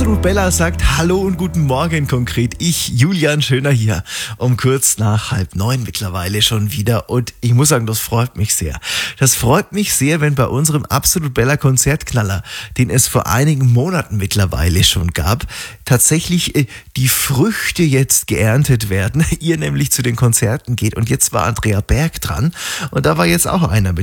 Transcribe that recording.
Absolut Bella sagt Hallo und guten Morgen konkret. Ich, Julian Schöner hier, um kurz nach 8:30 mittlerweile schon wieder. Und ich muss sagen, das freut mich sehr. Das freut mich sehr, wenn bei unserem Absolut Bella Konzertknaller, den es vor einigen Monaten mittlerweile schon gab, tatsächlich die Früchte jetzt geerntet werden. Ihr nämlich zu den Konzerten geht. Und jetzt war Andrea Berg dran. Und da war jetzt auch einer mit